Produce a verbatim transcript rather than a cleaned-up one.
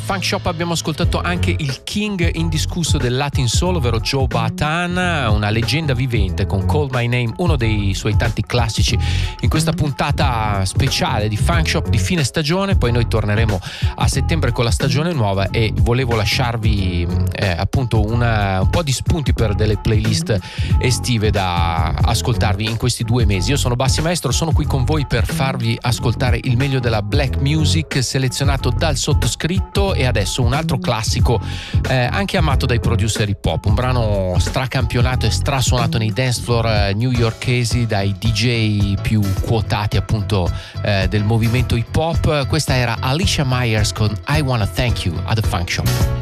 Funk Shop abbiamo ascoltato anche il king indiscusso del Latin Soul, ovvero Joe Bataan, una leggenda vivente con Call My Name, uno dei suoi tanti classici in questa puntata speciale di Funk Shop di fine stagione. Poi noi torneremo a settembre con la stagione nuova e volevo lasciarvi eh, appunto una, un po' di spunti per delle playlist estive da ascoltarvi in questi due mesi. Io sono Bassi Maestro, sono qui con voi per farvi ascoltare il meglio della black music selezionato dal sottoscritto, e adesso un altro classico eh, anche amato dai producer hip hop, un brano stracampionato e strasuonato nei dance floor eh, newyorkesi dai D J più quotati appunto eh, del movimento hip hop. Questa era Alicia Myers con I Wanna Thank You a The Funk Shop.